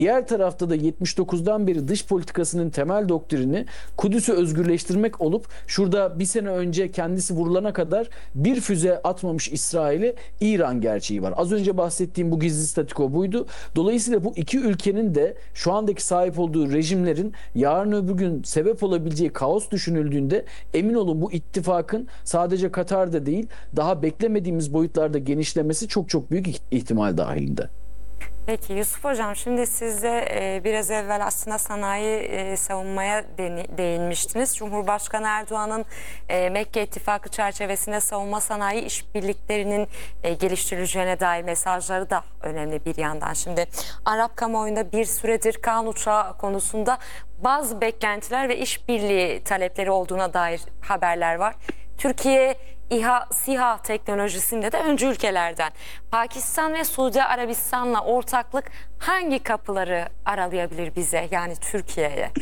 Diğer tarafta da 79'dan beri dış politikasının temel doktrini Kudüs'ü özgürleştirmek olup şurada bir sene önce kendisi vurulana kadar bir füze atmamış İsrail'e İran gerçeği var. Az önce bahsettiğim bu gizli statiko buydu. Dolayısıyla bu iki ülkenin de şu andaki sahip olduğu rejimlerin yarın öbür gün sebep olabileceği kaos düşünüldüğünde emin olun bu ittifakın sadece Katar'da değil daha beklemediğimiz boyutlarda genişlemesi çok çok büyük ihtimal dahilinde. Peki Yusuf Hocam, şimdi siz de biraz evvel aslında sanayi savunmaya değinmiştiniz. Cumhurbaşkanı Erdoğan'ın Mekke İttifakı çerçevesinde savunma sanayi işbirliklerinin geliştirileceğine dair mesajları da önemli bir yandan. Şimdi Arap kamuoyunda bir süredir Kaan uçağı konusunda bazı beklentiler ve işbirliği talepleri olduğuna dair haberler var. Türkiye İHA, SİHA teknolojisinde de öncü ülkelerden. Pakistan ve Suudi Arabistan'la ortaklık hangi kapıları aralayabilir bize, yani Türkiye'ye?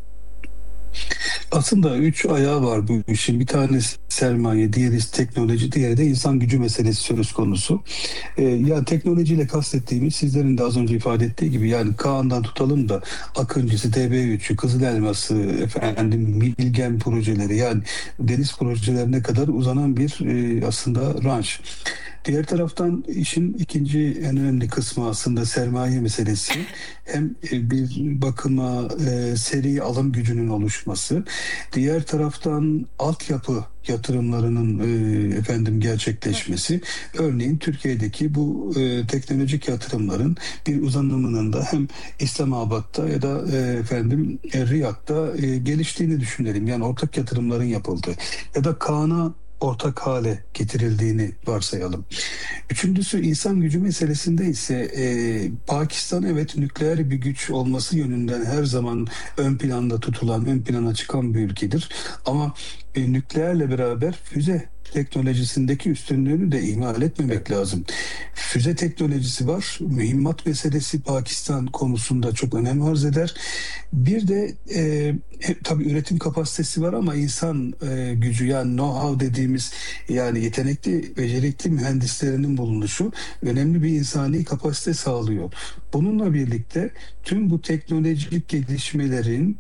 Aslında üç ayağı var bu işin. Bir tanesi sermaye, diğeri teknoloji, diğeri de insan gücü meselesi söz konusu. Yani teknolojiyle kastettiğimiz sizlerin de az önce ifade ettiği gibi yani Kaan'dan tutalım da Akıncısı, TB3'ü, Kızıl Elması, efendim Bilgem projeleri yani deniz projelerine kadar uzanan bir aslında ranş. Diğer taraftan işin ikinci en önemli kısmı aslında sermaye meselesi. Hem bir bakıma seri alım gücünün oluşması, diğer taraftan altyapı yatırımlarının gerçekleşmesi. Örneğin Türkiye'deki bu teknolojik yatırımların bir uzanımının da hem İslamabad'da ya da Riyad'da geliştiğini düşünelim. Yani ortak yatırımların yapıldığı ya da Kaan'a ortak hale getirildiğini varsayalım. Üçüncüsü insan gücü meselesinde ise Pakistan evet nükleer bir güç olması yönünden her zaman ön planda tutulan, ön plana çıkan bir ülkedir. Ama nükleerle beraber füze teknolojisindeki üstünlüğünü de ihmal etmemek lazım. Füze teknolojisi var. Mühimmat meselesi Pakistan konusunda çok önem arz eder. Bir de tabii üretim kapasitesi var ama insan gücü yani know-how dediğimiz yani yetenekli, becerikli mühendislerinin bulunuşu önemli bir insani kapasite sağlıyor. Bununla birlikte tüm bu teknolojik gelişmelerin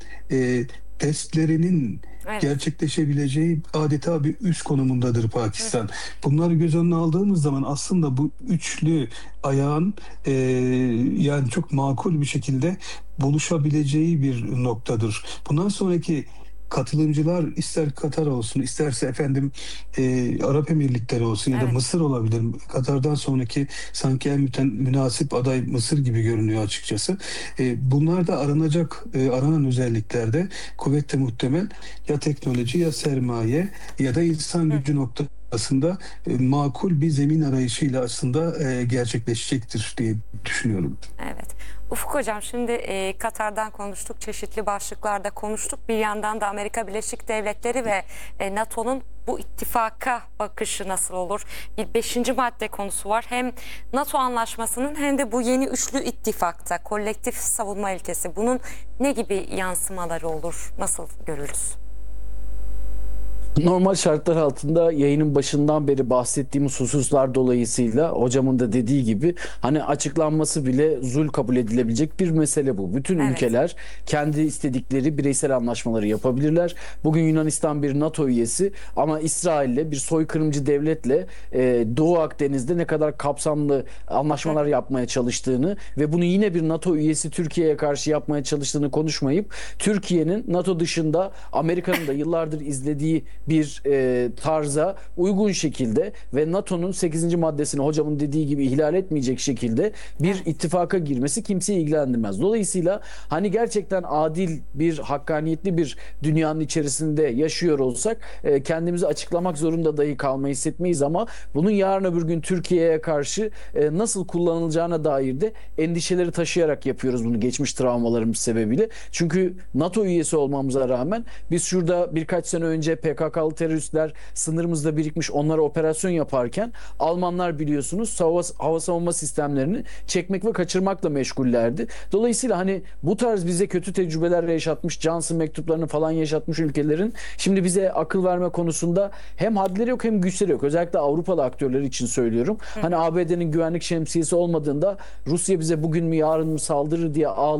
testlerinin gerçekleşebileceği adeta bir üst konumundadır Pakistan. Bunları göz önüne aldığımız zaman aslında bu üçlü ayağın yani çok makul bir şekilde buluşabileceği bir noktadır. Bundan sonraki katılımcılar ister Katar olsun, isterse Arap Emirlikleri olsun ya da Mısır olabilir. Katar'dan sonraki sanki en münasip aday Mısır gibi görünüyor açıkçası. Bunlar da aranan özelliklerde kuvvetle muhtemel ya teknoloji ya sermaye ya da insan gücü noktasında makul bir zemin arayışıyla aslında gerçekleşecektir diye düşünüyorum. Evet. Ufuk Hocam, şimdi Katar'dan konuştuk, çeşitli başlıklarda konuştuk. Bir yandan da Amerika Birleşik Devletleri ve NATO'nun bu ittifaka bakışı nasıl olur? Bir 5. madde konusu var. Hem NATO anlaşmasının hem de bu yeni üçlü ittifakta kolektif savunma ilkesi. Bunun ne gibi yansımaları olur? Nasıl görürüz? Normal şartlar altında yayının başından beri bahsettiğimiz hususlar dolayısıyla hocamın da dediği gibi hani açıklanması bile zul kabul edilebilecek bir mesele bu. Bütün ülkeler kendi istedikleri bireysel anlaşmaları yapabilirler. Bugün Yunanistan bir NATO üyesi ama İsrail'le bir soykırımcı devletle Doğu Akdeniz'de ne kadar kapsamlı anlaşmalar yapmaya çalıştığını ve bunu yine bir NATO üyesi Türkiye'ye karşı yapmaya çalıştığını konuşmayıp Türkiye'nin NATO dışında Amerika'nın da yıllardır izlediği bir tarza uygun şekilde ve NATO'nun 8. maddesini hocamın dediği gibi ihlal etmeyecek şekilde bir ittifaka girmesi kimseyi ilgilendirmez. Dolayısıyla hani gerçekten adil bir, hakkaniyetli bir dünyanın içerisinde yaşıyor olsak kendimizi açıklamak zorunda dahi kalmayı hissetmeyiz ama bunun yarın öbür gün Türkiye'ye karşı nasıl kullanılacağına dair de endişeleri taşıyarak yapıyoruz bunu geçmiş travmalarımız sebebiyle. Çünkü NATO üyesi olmamıza rağmen biz şurada birkaç sene önce PKK PKK'lı teröristler sınırımızda birikmiş, onlara operasyon yaparken Almanlar biliyorsunuz hava savunma sistemlerini çekmek ve kaçırmakla meşgullerdi. Dolayısıyla hani bu tarz bize kötü tecrübeler yaşatmış, Johnson mektuplarını falan yaşatmış ülkelerin şimdi bize akıl verme konusunda hem hadleri yok hem güçleri yok. Özellikle Avrupalı aktörler için söylüyorum. Hani ABD'nin güvenlik şemsiyesi olmadığında Rusya bize bugün mü yarın mı saldırır diye